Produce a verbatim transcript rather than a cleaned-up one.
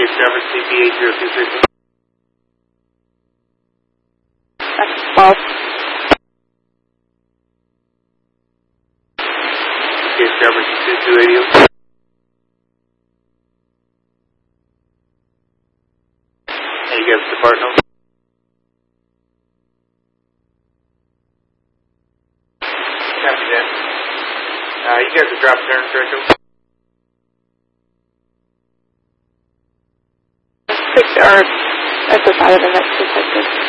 Case driver C B eight zero two six. That's twelve. Case driver two two eight zero. Hey, you guys depart now? Copy that. Uh, you guys are drop turn circle. Six or that's the side of the next detective.